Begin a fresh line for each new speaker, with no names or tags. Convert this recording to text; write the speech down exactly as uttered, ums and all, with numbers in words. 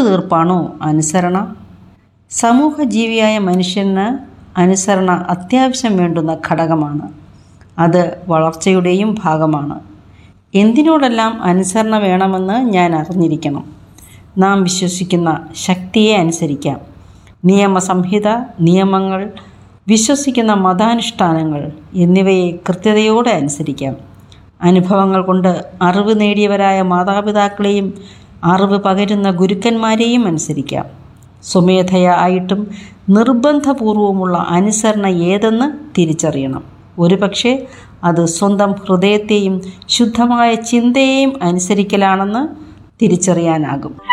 ഒത്തുതീർപ്പാണോ അനുസരണ? സമൂഹജീവിയായ മനുഷ്യന് അനുസരണ അത്യാവശ്യം വേണ്ടുന്ന ഘടകമാണ്. അത് വളർച്ചയുടെയും ഭാഗമാണ്. എന്തിനോടെല്ലാം അനുസരണ വേണമെന്ന് ഞാൻ അറിഞ്ഞിരിക്കണം. നാം വിശ്വസിക്കുന്ന ശക്തിയെ അനുസരിക്കാം. നിയമസംഹിത, നിയമങ്ങൾ, വിശ്വസിക്കുന്ന മതാനുഷ്ഠാനങ്ങൾ എന്നിവയെ കൃത്യതയോടെ അനുസരിക്കാം. അനുഭവങ്ങൾ കൊണ്ട് അറിവ് നേടിയവരായ മാതാപിതാക്കളെയും അറിവ് പകരുന്ന ഗുരുക്കന്മാരെയും അനുസരിക്കാം. സ്വമേധയാ ആയിട്ടും നിർബന്ധപൂർവമുള്ള അനുസരണ ഏതെന്ന് തിരിച്ചറിയണം. ഒരുപക്ഷെ അത് സ്വന്തം ഹൃദയത്തെയും ശുദ്ധമായ ചിന്തയെയും അനുസരിക്കലാണെന്ന് തിരിച്ചറിയാനാകും.